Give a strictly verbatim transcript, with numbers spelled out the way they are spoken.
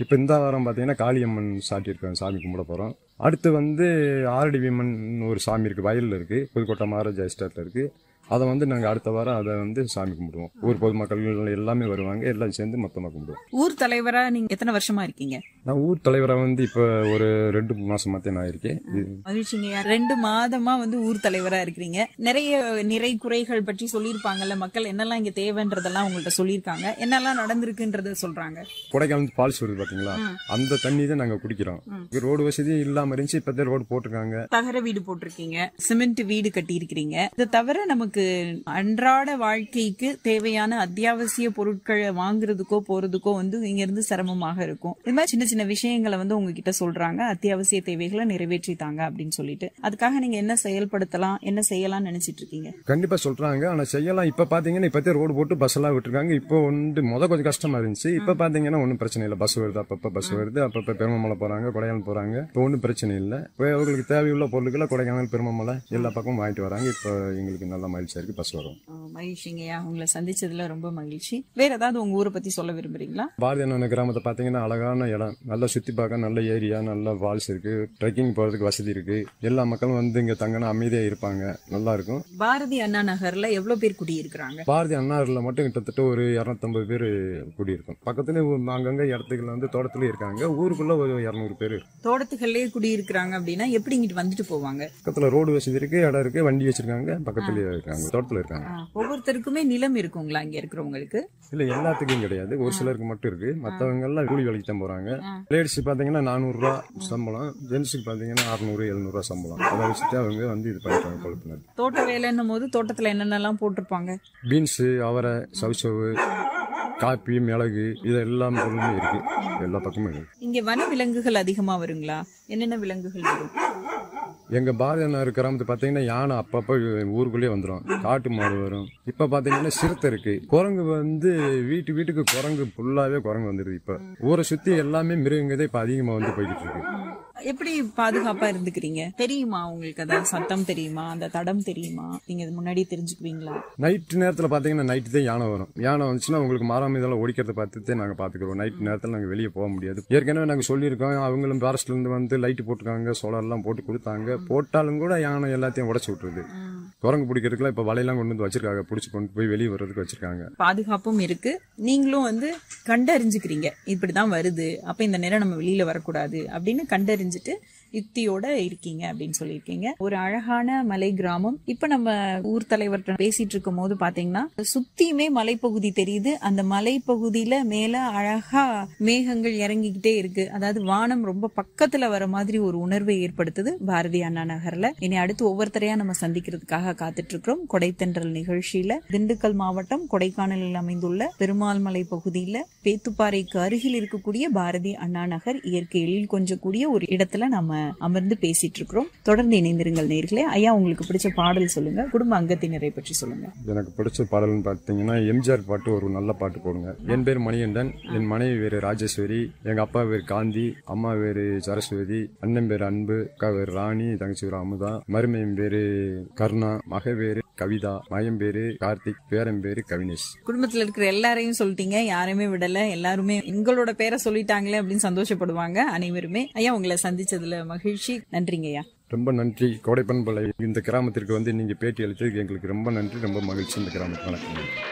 இப்போ இந்த வாரம் பார்த்தீங்கன்னா காளியம்மன் சாட்டியிருக்கோம், சாமி கும்பிட போகிறோம். அடுத்து வந்து ஆரடி வீமன் ஒரு சாமி இருக்குது, வயலில் இருக்குது, புதுக்கோட்டை மகாராஜா எஸ்டேட்டில் இருக்குது. அதை வந்து நாங்கள் அடுத்த வாரம் அதை வந்து சாமி கும்பிடுவோம். ஊர் பொதுமக்கள் எல்லாமே வருவாங்க, எல்லாம் சேர்ந்து மொத்தமாக கும்பிடுவோம். ஊர் தலைவரா நீங்க எத்தனை வருஷமா இருக்கீங்க? நான் ஊர் தலைவராக வந்து இப்போ ஒரு ரெண்டு மாசமாத்தே நான் இருக்கேன். மகிழ்ச்சிங்க. ரெண்டு மாதமா வந்து ஊர் தலைவரா இருக்கிறீங்க. நிறைய நிறை குறைகள் பற்றி சொல்லியிருப்பாங்கல்ல, மக்கள் என்னெல்லாம் இங்க தேவைன்றதெல்லாம் உங்கள்ட்ட சொல்லியிருக்காங்க, என்னெல்லாம் நடந்திருக்குன்றத சொல்றாங்க. கொடைக்கானல் ஃபால்ஸ் வருது பாத்தீங்களா, அந்த தண்ணி தான் நாங்க குடிக்கிறோம். ரோடு வசதி இல்லாம இருந்துச்சு, இப்பதான் ரோடு போட்டிருக்காங்க. தகர வீடு போட்டிருக்கீங்க, சிமெண்ட் வீடு கட்டி இருக்கிறீங்க. இதை தவிர நமக்கு அன்றாட வாழ்க்கைக்கு தேவையான அத்தியாவசிய பொருட்களை வாங்குறதுக்கோ போறதுக்கோ வந்து இங்க இருந்து சிரமமாக இருக்கும். இது மாதிரி சின்ன சின்ன விஷயங்களை வந்து உங்ககிட்ட சொல்றாங்க, அத்தியாவசிய தேவைகளை நிறைவேற்றித்தாங்க அப்படின்னு சொல்லிட்டு. அதுக்காக நீங்க என்ன செயல்படுத்தலாம், என்ன செய்யலாம் நினைச்சிட்டு இருக்கீங்க? கண்டிப்பா சொல்றாங்க, ஆனா செய்யலாம். இப்ப பாத்தீங்கன்னா இப்பத்தே ரோடு போட்டு பஸ் எல்லாம் விட்டுருக்காங்க. இப்போ வந்து முத கொஞ்சம் கஷ்டமா இருந்துச்சு. இப்ப பாத்தீங்கன்னா ஒன்னும் பிரச்சனை இல்லை. பஸ் வருது, அப்பப்ப பஸ் வருது, அப்பப்ப பெருமமலை போறாங்க, கொடைக்கானல் போறாங்க. இப்போ ஒன்னும் பிரச்சனை இல்லை. இப்போ அவங்களுக்கு தேவையுள்ள பொருட்களை கொடைக்கானல், பெருமமலை எல்லா பக்கமும் வாங்கிட்டு வராங்க. இப்போ எங்களுக்கு நல்ல மகிழ்ச்சியா இருக்கு, பஸ் வரும். மகிழ்ச்சிங்கய்யா, உங்களை சந்திச்சதுல ரொம்ப மகிழ்ச்சி. வேற ஏதாவது உங்க ஊரை பத்தி சொல்ல விரும்புறீங்களா? பாரதி அண்ணன் கிராமத்தை பாத்தீங்கன்னா அழகான இடம், நல்லா சுத்தி பார்க்க நல்ல ஏரியா, நல்ல ஃபால்ஸ் இருக்கு, ட்ரெக்கிங் போறதுக்கு வசதி இருக்கு. எல்லா மக்களும் வந்து இங்க தங்கினா அமைதியா இருப்பாங்க, நல்லா இருக்கும். பாரதி அண்ணா நகர்ல எவ்வளவு பேர் குடியிருக்கிறாங்க? பாரதி அண்ணாறுல மட்டும் கிட்டத்தட்ட ஒரு இருநூத்தி ஐம்பது பேர் குடியிருக்கும். பக்கத்துல அங்கங்க இடத்துக்குள்ள வந்து தோட்டத்திலே இருக்காங்க. ஊருக்குள்ள ஒரு இருநூறு பேர் தோட்டத்துக்குள்ளே குடியிருக்கிறாங்க. அப்படின்னா எப்படி இங்கிட்டு வந்துட்டு போவாங்க? பக்கத்துல ரோடு வசதி இருக்கு, இடம் இருக்கு, வண்டி வச்சிருக்காங்க, பக்கத்துலயே இருக்காங்க, தோட்டத்துல இருக்காங்க. ஒவ்வொருத்தருக்குமே நிலம் இருக்குங்களா இங்க இருக்கிறவங்களுக்கு? இல்ல, எல்லாத்துக்கும் கிடையாது, ஒரு சிலருக்கு மட்டும் இருக்கு. மத்தவங்க எல்லாம் கூலி வேலைக்கு தான் போறாங்க. லேடிஸ் பாத்தீங்கன்னா நானூறு ரூபா சம்பளம், ஜென்ஸுக்கு பாத்தீங்கன்னா அறுநூறு எழுநூறு ரூபா சம்பளம். அதை வச்சுட்டு அவங்க வந்து இது பண்ணிருக்காங்க கொழுப்பினர். தோட்ட வேலைன்னும் போது தோட்டத்துல என்னென்னலாம் போட்டிருப்பாங்க? பீன்ஸ், அவரை, சவுசவு, காப்பி, மிளகு, இது எல்லாம் பொருளுமே இருக்கு, எல்லா பக்கமும் இருக்கு. இங்க வன விலங்குகள் அதிகமா வருங்களா? என்னென்ன விலங்குகள் வரும்? எங்க பாரதியார் கிராமத்தை பாத்தீங்கன்னா யானை அப்பப்ப ஊருக்குள்ளேயே வந்துடும், காட்டு மாடு வரும். இப்ப பாத்தீங்கன்னா சிறுத்தை இருக்கு, குரங்கு வந்து வீட்டு வீட்டுக்கு குரங்கு ஃபுல்லாவே குரங்கு வந்துருது. இப்ப ஊரை சுத்தி எல்லாமே மிருகங்கதே இப்ப அதிகமா வந்து போய்கிட்டு இருக்கு. எப்படி பாதுகாப்பா இருந்துக்கிறீங்க? தெரியுமா உங்களுக்கு? அதாவது சத்தம் தெரியுமா, அந்த தடம் தெரியுமா? நீங்க இது முன்னாடி தெரிஞ்சுக்குவீங்களா? நைட் நேரத்துல பாத்தீங்கன்னா நைட்டு தான் யானை வரும். யானை வந்துச்சுன்னா உங்களுக்கு மரம் இதெல்லாம் ஒடிக்கிறத பார்த்துட்டு நாங்க பாத்துக்கிறோம். நைட் நேரத்துல நாங்க வெளியே போக முடியாது. ஏற்கனவே நாங்க சொல்லியிருக்கோம், அவங்களும் ஃபாரஸ்ட்ல இருந்து வந்து லைட் போட்டுருக்காங்க, சோலார் எல்லாம் போட்டு கொடுத்தாங்க. போட்டாலும் கூட யானை எல்லாத்தையும் உடச்சு விட்டுருது. குரங்கு பிடிக்கிறதுக்குலாம் இப்ப வலையெல்லாம் கொண்டு வந்து வச்சிருக்காங்க, பிடிச்சு கொண்டு போய் வெளியே வர்றதுக்கு வச்சிருக்காங்க. பாதுகாப்பும் இருக்கு, நீங்களும் வந்து கண்டறிஞ்சுக்கிறீங்க இப்படிதான் வருது, அப்ப இந்த நேரம் நம்ம வெளியில வரக்கூடாது அப்படின்னு கண்டறிஞ்சுட்டு யுக்தியோட இருக்கீங்க அப்படின்னு சொல்லியிருக்கீங்க. ஒரு அழகான மலை கிராமம். இப்ப நம்ம ஊர் தலைவர்கிட்ட பேசிட்டு இருக்கும் போது பாத்தீங்கன்னா சுத்தியுமே மலைப்பகுதி தெரியுது. அந்த மலைப்பகுதியில மேல அழகா மேகங்கள் இறங்கிக்கிட்டே இருக்கு. அதாவது வானம் ரொம்ப பக்கத்துல வர மாதிரி ஒரு உணர்வை ஏற்படுத்துது பாரதி அண்ணா நகர்ல. இனி அடுத்து ஒவ்வொருத்தரையா நம்ம சந்திக்கிறதுக்காக காத்துட்டு இருக்கிறோம். கொடைத்தென்றல் நிகழ்ச்சியில திண்டுக்கல் மாவட்டம் கொடைக்கானலில் அமைந்துள்ள பெருமாள் மலை பகுதியில பேத்துப்பாறைக்கு அருகில் இருக்கக்கூடிய பாரதி அண்ணா நகர் இயற்கை எழில் கொஞ்சம் கூடிய ஒரு இடத்துல நம்ம அமர்ந்து பேசிட்டு இருக்கிறோம். தொடர்ந்து இணைந்திருங்கள் நேயர்களே. ஐயா, உங்களுக்கு பிடிச்ச பாடல் சொல்லுங்க, குடும்ப அங்கத்தினரை பற்றி சொல்லுங்க. எனக்கு பிடிச்ச பாடல்னு பாத்தீங்கன்னா எம்ஜிஆர் பாட்டு, ஒரு நல்ல பாட்டு போடுங்க. என் பேர் மணிகண்டன், என் மனைவி பேரு ராஜேஸ்வரி, எங்க அப்பா பேரு காந்தி, அம்மா பேரு சரஸ்வதி, அண்ணன் பேரு அன்பு, அக்கா பேரு ராணி, தங்கச்சி பேரு அமுதா, மருமையின் பேரு கருணா, மக பேரு கவிதா, மயம் பேரு கார்த்திக், பேரன் பேரு கவினேஷ். குடும்பத்துல இருக்கிற எல்லாரையும் சொல்லிட்டீங்க, யாருமே விடல, எல்லாருமே எங்களோட பேரை சொல்லிட்டாங்களே அப்படின்னு சந்தோஷப்படுவாங்க அனைவருமே. ஐயா, உங்களை சந்திச்சதுல மகிழ்ச்சி, நன்றிங்க ஐயா. ரொம்ப நன்றி. கோடைப்பண்பலை இந்த கிராமத்திற்கு வந்து நீங்க பேட்டி அளித்ததுக்கு எங்களுக்கு ரொம்ப நன்றி, ரொம்ப மகிழ்ச்சி. இந்த கிராமத்துக்கு வணக்கம்.